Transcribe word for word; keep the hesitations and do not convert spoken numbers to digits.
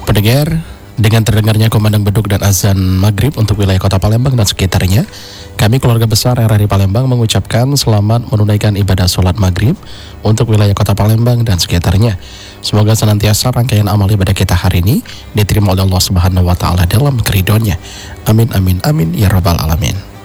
Pendengar, dengan terdengarnya kumandang beduk dan azan maghrib untuk wilayah kota Palembang dan sekitarnya, kami keluarga besar R R I Palembang mengucapkan selamat menunaikan ibadah sholat maghrib untuk wilayah kota Palembang dan sekitarnya. Semoga senantiasa rangkaian amal ibadah kita hari ini diterima oleh Allah Subhanahu wa Ta'ala dalam keridhoannya. Amin amin amin ya rabbal alamin.